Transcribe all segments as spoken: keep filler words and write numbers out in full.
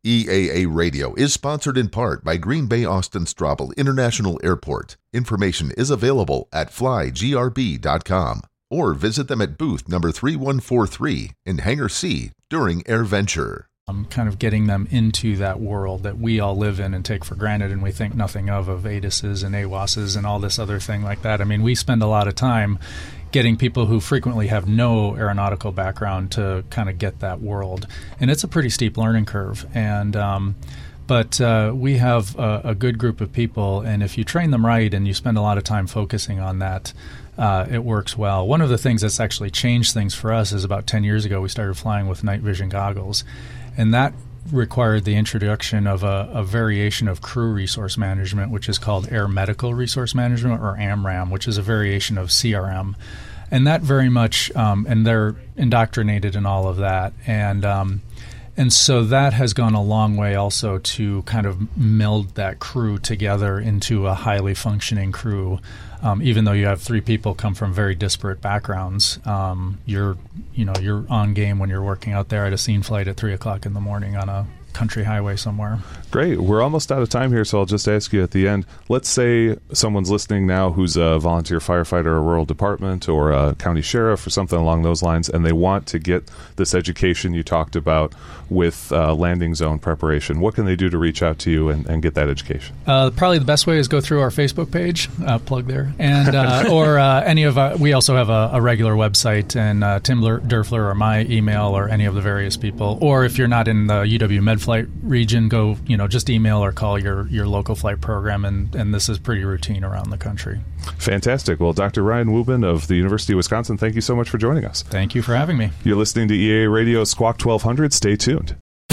E A A Radio is sponsored in part by Green Bay Austin Straubel International Airport. Information is available at fly g r b dot com or visit them at booth number three one four three in Hangar C during AirVenture. Um, kind of getting them into that world that we all live in and take for granted and we think nothing of, of A D I Ss and A W A Ss and all this other thing like that. I mean, we spend a lot of time getting people who frequently have no aeronautical background to kind of get that world. And it's a pretty steep learning curve. And um, But uh, we have a, a good group of people, and if you train them right and you spend a lot of time focusing on that, uh, it works well. One of the things that's actually changed things for us is about ten years ago we started flying with night vision goggles. And that required the introduction of a, a variation of crew resource management, which is called Air Medical Resource Management, or AMRAM, which is a variation of C R M. And that very much, um, and they're indoctrinated in all of that. And um, and so that has gone a long way also to kind of meld that crew together into a highly functioning crew. Um, even though you have three people come from very disparate backgrounds, um, you're, you know, you're on game when you're working out there at a scene flight at three o'clock in the morning on a country highway somewhere. Great. We're almost out of time here, so I'll just ask you at the end. Let's say someone's listening now who's a volunteer firefighter or rural department or a county sheriff or something along those lines, and they want to get this education you talked about with uh, landing zone preparation. What can they do to reach out to you and, and get that education? Uh, probably the best way is go through our Facebook page, uh, plug there, and uh, or uh, any of our, we also have a, a regular website, and uh, Tim Durfler or my email or any of the various people. Or if you're not in the U W MedFlight region, go, you know, just email or call your, your local flight program, and, and this is pretty routine around the country. Fantastic. Well, Doctor Ryan Wubin of the University of Wisconsin, thank you so much for joining us. Thank you for having me. You're listening to E A A Radio Squawk twelve hundred. Stay tuned.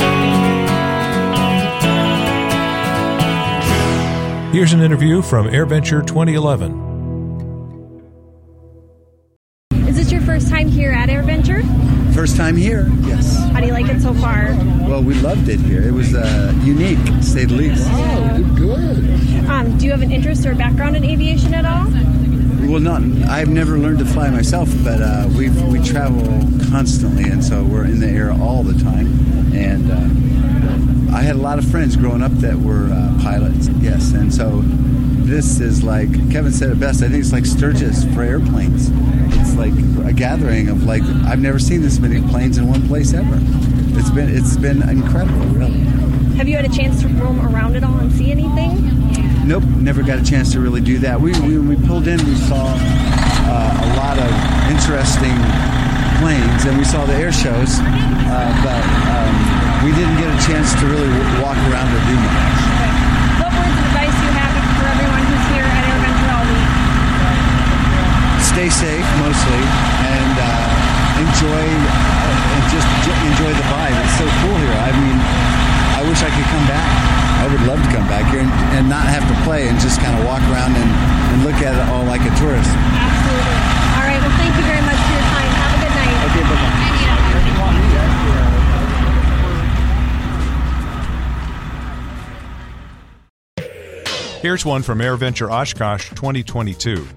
Here's an interview from AirVenture twenty eleven. Is this your first time here at AirVenture? First time here, yes. How do you like it so far? Well, we loved it here. It was uh, unique, to say the least. Oh, good. Um, do you have an interest or background in aviation at all? Well, not. I've never learned to fly myself, but uh, we we travel constantly, and so we're in the air all the time. And uh, I had a lot of friends growing up that were uh, pilots, yes. And so this is like, Kevin said it best, I think it's like Sturgis for airplanes. It's like a gathering of, like, I've never seen this many planes in one place ever. It's been it's been incredible, really. Have you had a chance to roam around at all and see anything? Nope, never got a chance to really do that. We, we when we pulled in, we saw uh, a lot of interesting planes, and we saw the air shows, uh, but um, we didn't get a chance to really w- walk around or do much. What words of advice do you have for everyone who's here at AirVenture all week? Stay safe, mostly, and uh, enjoy uh, and just j- enjoy the vibe. It's so cool here. I mean, I wish I could come back. I would love to come back here and, and not have to play and just kind of walk around and, and look at it all like a tourist. Absolutely. All right. Well, thank you very much for your time. Have a good night. Okay, bye-bye. Here's one from AirVenture Oshkosh twenty twenty-two.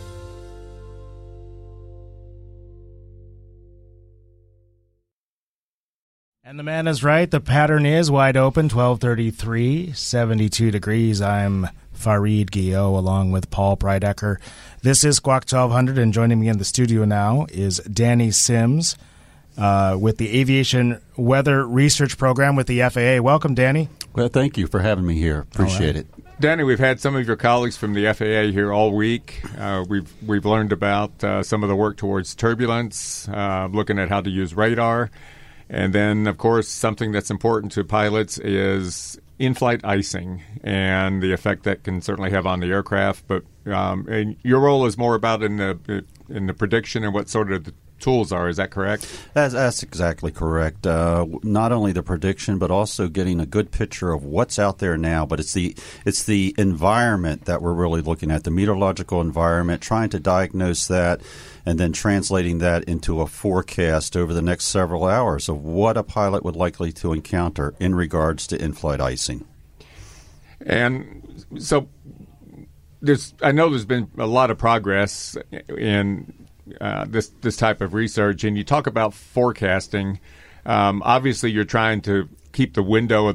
And the man is right. The pattern is wide open, twelve thirty-three, seventy-two degrees. I'm Farid Guillot along with Paul Breidecker. This is Squawk twelve hundred, and joining me in the studio now is Danny Sims uh, with the Aviation Weather Research Program with the F A A. Welcome, Danny. Well, thank you for having me here. Appreciate right. it. Danny, we've had some of your colleagues from the F A A here all week. Uh, we've we've learned about uh, some of the work towards turbulence, uh, looking at how to use radar. And then, of course, something that's important to pilots is in-flight icing and the effect that can certainly have on the aircraft. But um, and your role is more about in the in the prediction and what sort of the tools are. Is that correct? That's, that's exactly correct. Uh, not only the prediction, but also getting a good picture of what's out there now. But it's the it's the environment that we're really looking at, the meteorological environment, trying to diagnose that, and then translating that into a forecast over the next several hours of what a pilot would likely to encounter in regards to in-flight icing. And so there's, I know there's been a lot of progress in uh, this this type of research, and you talk about forecasting. Um, obviously, you're trying to keep the window of